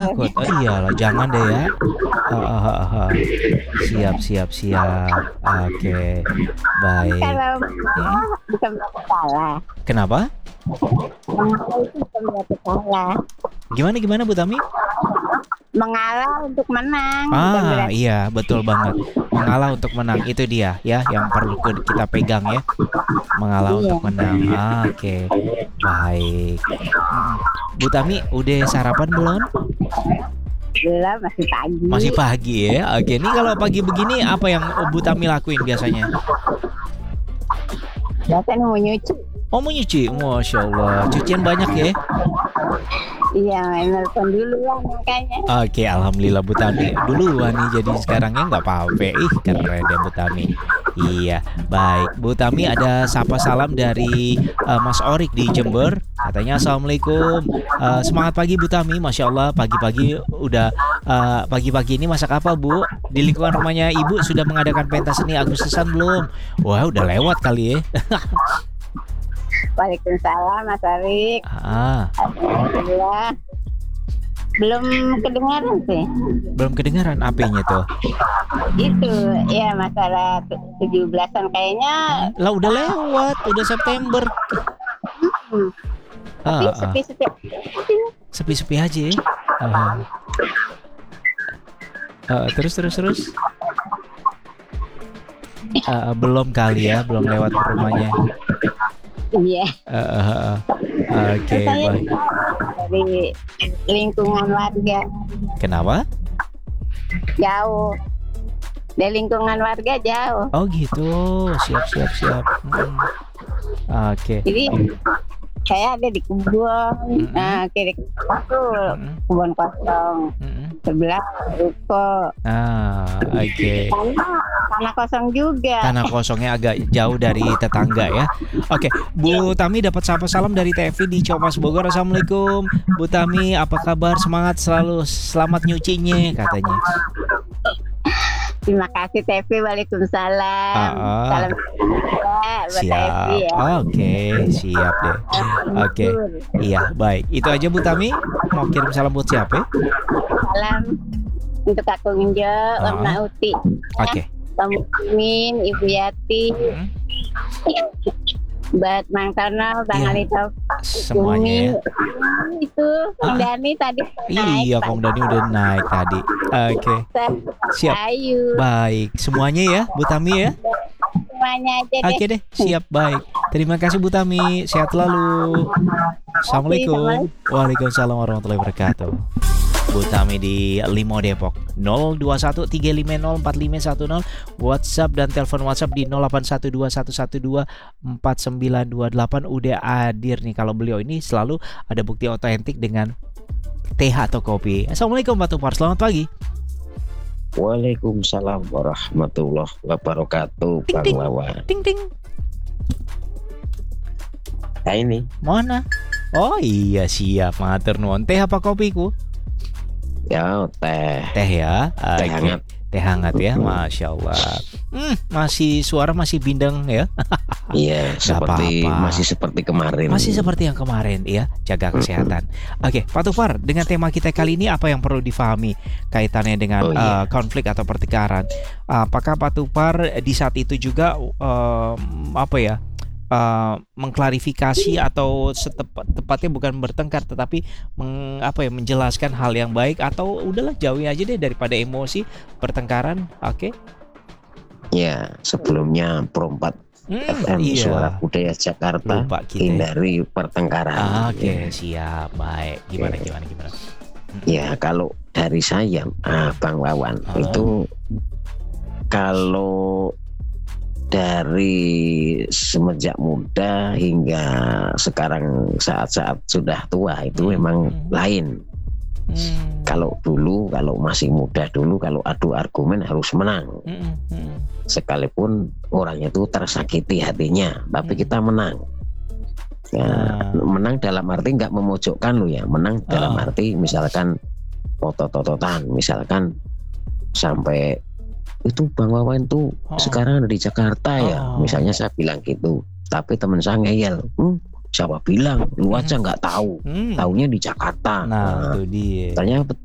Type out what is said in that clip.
takut. Oh iyalah, jangan deh ya. Siap, siap, siap. Oke, baik. Kalau Hmm, bukan berarti salah. Kenapa? Mengalah itu bukan berarti salah. Gimana Bu Tami? Mengalah untuk menang, bukan berarti Iya, betul banget. Mengalah untuk menang itu dia ya yang perlu kita pegang ya. Mengalah iya. untuk menang. Oke. Baik. Mm-mm. Bu Tami, udah sarapan belum? Belum, masih pagi. Masih pagi ya. Oke, ini kalau pagi begini apa yang Bu Tami lakuin biasanya? Biasanya mau nyuci. Oh, mau nyuci. Masya Allah. Cucian banyak ya. Iya, main nelpon dulu lah makanya. Oke, alhamdulillah Bu Tami duluan nih jadi sekarangnya nggak apa-apa. Ih, keren deh Bu Tami. Iya, baik. Bu Tami ada sapa salam dari Mas Orik di Jember. Katanya Assalamualaikum. Semangat pagi Bu Tami. Masya Allah pagi-pagi udah pagi-pagi ini masak apa Bu? Di lingkungan rumahnya Ibu sudah mengadakan pentas seni Agustusan belum? Wah, udah lewat kali ya. Waalaikumsalam Mas Arik. Alhamdulillah. Belum kedengaran sih. Belum kedengaran apanya tuh? Itu ya masalah 17-an kayaknya. Lah udah lewat, udah September. Hmm, tapi Ah, ah. sepi-sepi. Sepi-sepi aja ya. Terus. Belum kali ya, belum lewat rumahnya. Iya. Oke, Saya baik. dari lingkungan warga Kenapa? jauh. Dari lingkungan warga jauh. Oh gitu, siap. Oke. Jadi saya ada di kebun. Mm-mm. Nah, kiri tuh Mm-mm. kebun kosong. Mm-mm. Sebelah ruko. Oke. Tanah kosong juga. Tanah kosongnya agak jauh dari tetangga ya. Oke, Bu Tami dapat sapa salam dari TFI di Ciomas Bogor. Assalamualaikum, Bu Tami. Apa kabar? Semangat selalu. Selamat nyucinya katanya. Terima kasih Tevi. Waalaikumsalam. Salam buat Siap. Tevi ya. Oke, siap deh. Oke. Iya, baik. Itu aja Bu Tami. Mau kirim salam buat siapa? Salam untuk Kak Njo, Om Nauti. Oke. Om Min, Ibu Yati, Hmm, buat Mang Tono, Bang Iya. Alito, semuanya ya. itu Kang Dani tadi Iya, Kong Dani udah naik tadi. Oke. Siap. Ayu, Baik. Semuanya ya, Bu Tami ya. semuanya aja deh. Oke deh, siap, baik. Terima kasih Bu Tami. Sehat selalu. Assalamualaikum. Waalaikumsalam warahmatullahi wabarakatuh. Bu Tami di Limo Depok. 0213504510. WhatsApp dan telepon WhatsApp di 081211249928 udah hadir nih. Kalau beliau ini selalu ada bukti otentik dengan teh atau kopi. Assalamualaikum Pak Tupar, selamat pagi. Waalaikumsalam warahmatullahi wabarakatuh, Ting, Bang ting. Wawan. Ting ting. Nah ini Mana? Oh iya, siap, matur nuwun. Teh apa kopiku? ya teh Teh ya. teh Oke. hangat. Teh hangat ya, Masya Allah. Masih suara masih bindeng ya. Iya, seperti apa-apa. masih seperti kemarin. Masih seperti yang kemarin ya, jaga kesehatan. Oke, Pak Tufar, dengan tema kita kali ini apa yang perlu difahami kaitannya dengan Oh, iya. konflik atau pertengkaran? Apakah Pak Tufar di saat itu juga mengklarifikasi atau tepatnya bukan bertengkar tetapi menjelaskan hal yang baik, atau udahlah jauhin aja deh daripada emosi pertengkaran? Oke. Ya, sebelumnya Pro 4 FM Iya. Suara Budaya Jakarta, Lupa kita. hindari pertengkaran. Oke, siap, baik. Gimana? Ya, kalau dari saya, Bang Wawan, Ah. itu kalau dari semenjak muda hingga sekarang saat-saat sudah tua itu memang lain. Kalau dulu, kalau masih muda dulu, kalau adu argumen harus menang. Sekalipun orangnya itu tersakiti hatinya, tapi kita menang. Ya, menang dalam arti nggak memojokkan lo ya, menang dalam arti misalkan otot-ototan, misalkan sampai itu Bang Wawan tuh sekarang ada di Jakarta ya, misalnya saya bilang gitu, tapi teman saya ngeyel, siapa bilang, lu aja nggak tahu, taunya di Jakarta. Nah, itu dia. Ternyata